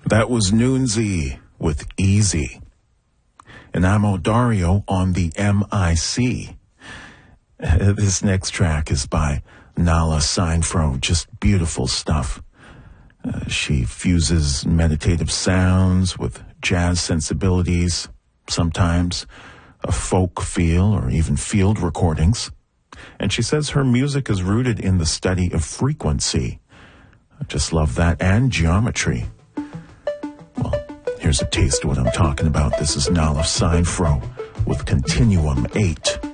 That was Noonzy with Easy. And I'm Odario on the MIC. This next track is by Nala Seinfro. Just beautiful stuff. She fuses meditative sounds with jazz sensibilities, sometimes a folk feel or even field recordings. And she says her music is rooted in the study of frequency. I just love that, and geometry. Well, here's a taste of what I'm talking about. This is Nala Seinfro with Continuum 8.